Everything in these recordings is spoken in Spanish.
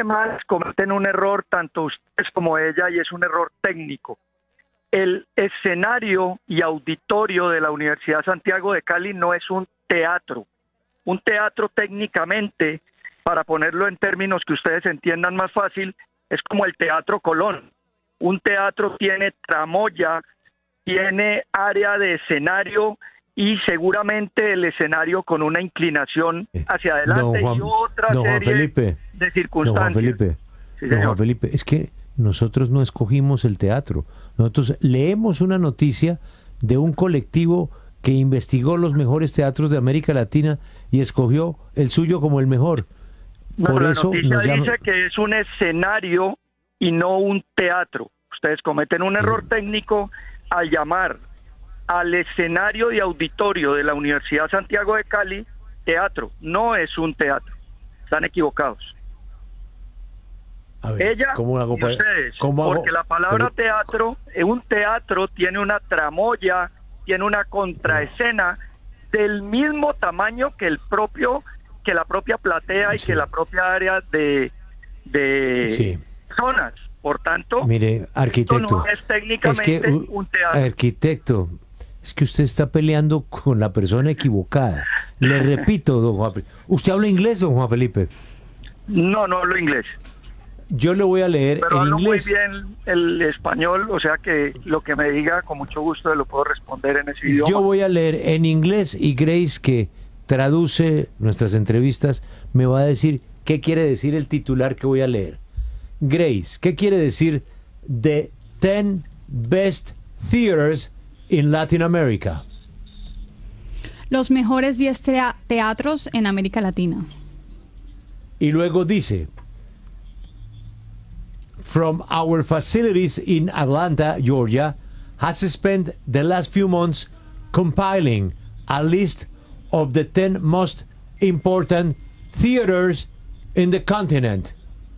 además cometen un error tanto ustedes como ella, y es un error técnico. El escenario y auditorio de la Universidad Santiago de Cali no es un teatro. Un teatro técnicamente, para ponerlo en términos que ustedes entiendan más fácil, es como el Teatro Colón. Un teatro tiene tramoya, tiene área de escenario y seguramente el escenario con una inclinación hacia adelante y otra serie de circunstancias. Juan Felipe, Sí, Juan Felipe, es que nosotros no escogimos el teatro. Nosotros leemos una noticia de un colectivo que investigó los mejores teatros de América Latina y escogió el suyo como el mejor. Por eso la noticia dice que es un escenario y no un teatro. Ustedes cometen un error técnico al llamar al escenario y auditorio de la Universidad Santiago de Cali teatro. No es un teatro. Están equivocados. A ver, ella ¿cómo hago y ustedes, porque la palabra teatro, un teatro tiene una tramoya, tiene una contraescena del mismo tamaño que la propia platea y que la propia área de zonas. Por tanto, mire, arquitecto, esto no es técnicamente un teatro. Arquitecto, es que usted está peleando con la persona equivocada. Le repito, don Juan Felipe. ¿Usted habla inglés, don Juan Felipe? No hablo inglés. Yo le voy a leer pero en hablo inglés. Muy bien el español, o sea que lo que me diga, con mucho gusto lo puedo responder en ese idioma. Yo voy a leer en inglés y Grace, que traduce nuestras entrevistas, me va a decir qué quiere decir el titular que voy a leer. Grace, ¿qué quiere decir The 10 Best Theaters in Latin America? Los mejores 10 teatros en América Latina. Y luego dice: From our facilities in Atlanta, Georgia, has spent the last few months compiling a list of the 10 most important theaters in the continent.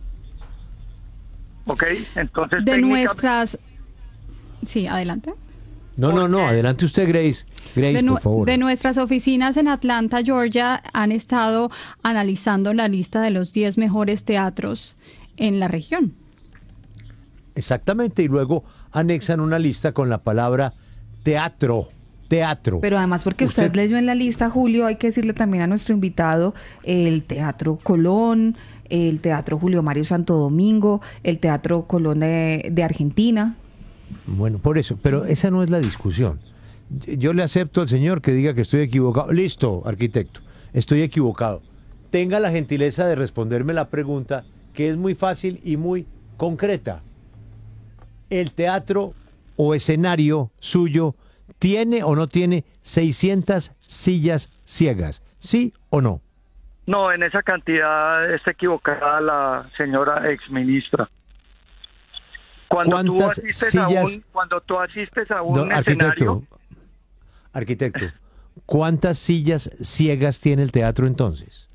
Ok, entonces de nuestras... Sí, adelante. No, adelante usted, Grace. Grace, por favor. De nuestras oficinas en Atlanta, Georgia, han estado analizando la lista de los 10 mejores teatros en la región. Exactamente, y luego anexan una lista con la palabra teatro. Pero además, porque usted leyó en la lista, Julio, hay que decirle también a nuestro invitado el Teatro Colón, el Teatro Julio Mario Santo Domingo, el Teatro Colón de Argentina. Bueno, por eso, pero esa no es la discusión. Yo le acepto al señor que diga que estoy equivocado. Listo, arquitecto, estoy equivocado. Tenga la gentileza de responderme la pregunta, que es muy fácil y muy concreta. ¿El teatro o escenario suyo tiene o no tiene 600 sillas ciegas? ¿Sí o no? No, en esa cantidad está equivocada la señora exministra. Cuando tú asistes a un escenario... Arquitecto, ¿cuántas sillas ciegas tiene el teatro entonces?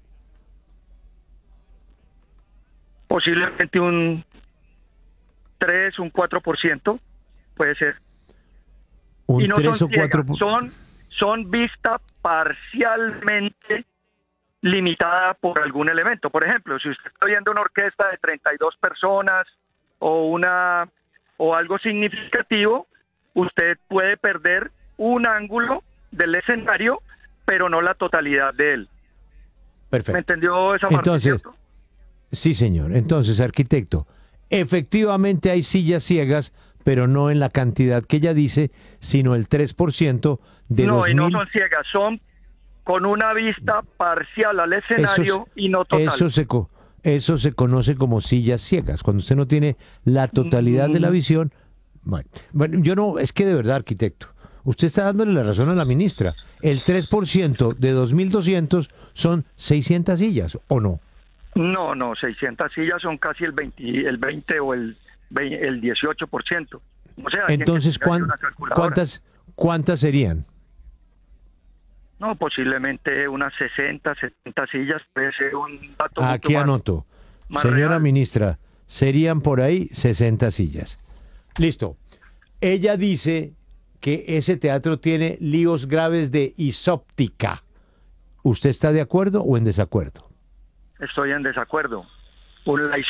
Posiblemente un 3, un 4%, puede ser. Un y no 3 son o 4 son vista parcialmente limitada por algún elemento. Por ejemplo, si usted está viendo una orquesta de 32 personas o algo significativo, usted puede perder un ángulo del escenario, pero no la totalidad de él. Perfecto. ¿Me entendió esa parte? Entonces, ¿cierto? Sí, señor. Entonces, arquitecto, efectivamente hay sillas ciegas, pero no en la cantidad que ella dice, sino el 3% de No, 2000. y no son ciegas, son con una vista parcial al escenario y no total. Eso se conoce como sillas ciegas, cuando usted no tiene la totalidad de la visión. Bueno, yo no, es que de verdad, arquitecto, usted está dándole la razón a la ministra. El 3% de 2.200 son 600 sillas, ¿o no? No, 600 sillas son casi el 20 o el 18%. O sea, entonces, ¿cuántas serían? No, posiblemente unas 60, 70 sillas, puede ser un dato Aquí anoto. Señora real. Ministra, serían por ahí 60 sillas. Listo. Ella dice que ese teatro tiene líos graves de isóptica. ¿Usted está de acuerdo o en desacuerdo? Estoy en desacuerdo. La